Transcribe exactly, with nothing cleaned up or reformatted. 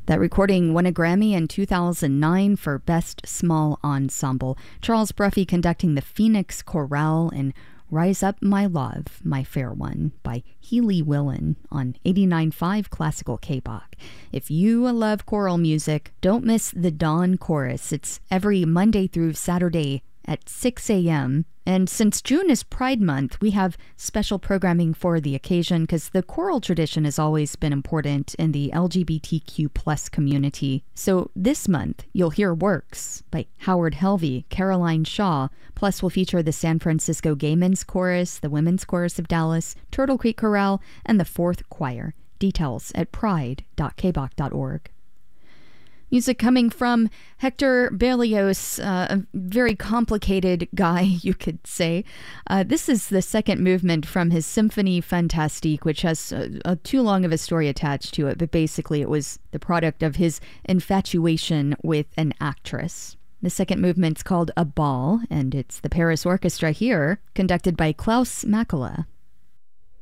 That recording won a Grammy in two thousand nine for Best Small Ensemble. Charles Bruffy conducting the Phoenix Chorale in Rise Up My Love, My Fair One by Healy Willen on eighty-nine point five Classical K-Bach. If you love choral music, don't miss the Dawn Chorus. It's every Monday through Saturday at six a.m. And since June is Pride Month, we have special programming for the occasion because the choral tradition has always been important in the L G B T Q plus community. So this month, you'll hear works by Howard Helvey, Caroline Shaw, plus we'll feature the San Francisco Gay Men's Chorus, the Women's Chorus of Dallas, Turtle Creek Chorale, and the Fourth Choir. Details at pride dot k bach dot org. Music coming from Hector Berlioz, uh, a very complicated guy, you could say. Uh, this is the second movement from his Symphonie Fantastique, which has a, a too long of a story attached to it, but basically it was the product of his infatuation with an actress. The second movement's called A Ball, and it's the Paris Orchestra here, conducted by Klaus Makela.